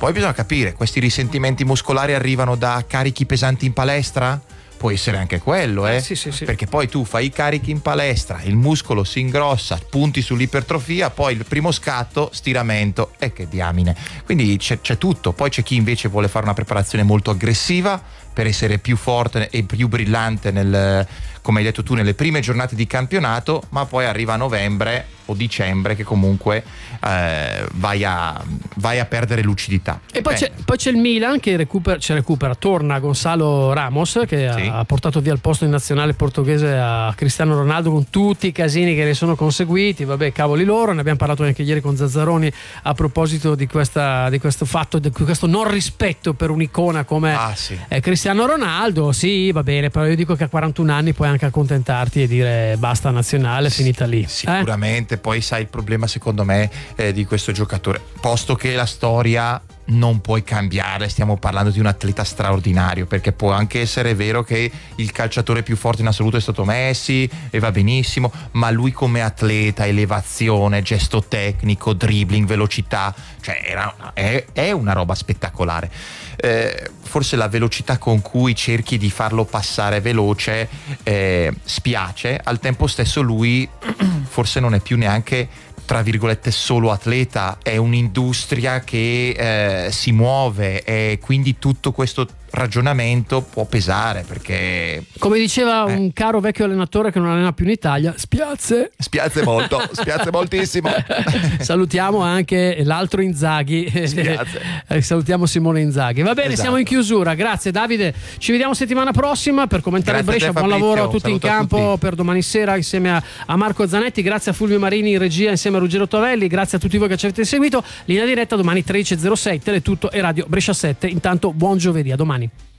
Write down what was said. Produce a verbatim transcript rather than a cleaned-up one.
Poi bisogna capire, questi risentimenti muscolari arrivano da carichi pesanti in palestra? Può essere anche quello, eh? Eh, sì, sì, sì. Perché poi tu fai i carichi in palestra, il muscolo si ingrossa, punti sull'ipertrofia, poi il primo scatto, stiramento, e che diamine. Quindi c'è, c'è tutto. Poi c'è chi invece vuole fare una preparazione molto aggressiva per essere più forte e più brillante nel, come hai detto tu, nelle prime giornate di campionato, ma poi arriva a novembre o dicembre che comunque eh, vai, a, vai a perdere lucidità. E poi c'è, poi c'è il Milan che recupera, ci recupera, torna Gonzalo Ramos che Sì. ha portato via il posto in nazionale portoghese a Cristiano Ronaldo con tutti i casini che ne sono conseguiti. Vabbè, cavoli loro, ne abbiamo parlato anche ieri con Zazzaroni a proposito di, questa, di questo fatto, di questo non rispetto per un'icona come Ah, sì. eh, Cristiano Ronaldo. Sì, va bene, però io dico che a quarantuno anni puoi anche accontentarti e dire basta nazionale, finita lì. Sicuramente. Eh? Poi sai il problema secondo me eh, di questo giocatore, posto che la storia non puoi cambiarla, stiamo parlando di un atleta straordinario, perché può anche essere vero che il calciatore più forte in assoluto è stato Messi e va benissimo, ma lui come atleta, elevazione, gesto tecnico, dribbling, velocità, cioè era, è, è una roba spettacolare. Eh, forse la velocità con cui cerchi di farlo passare veloce eh, spiace, al tempo stesso lui forse non è più neanche tra virgolette solo atleta, è un'industria che eh, si muove, e quindi tutto questo ragionamento può pesare, perché come diceva eh. un caro vecchio allenatore che non allena più in Italia, spiazze spiazze molto, spiazze moltissimo. Salutiamo anche l'altro Inzaghi. Spiazze. Salutiamo Simone Inzaghi. Va bene, Esatto. Siamo in chiusura. Grazie Davide, ci vediamo settimana prossima per commentare Grazie Brescia. a te, Buon Fabrizio. lavoro a tutti in Saluto a campo tutti. per domani sera insieme a, a Marco Zanetti. Grazie a Fulvio Marini in regia insieme a Ruggero Tovelli. Grazie a tutti voi che ci avete seguito. Linea diretta domani tredici e zero sei, Teletutto e Radio Brescia sette. Intanto buon giovedì, a domani.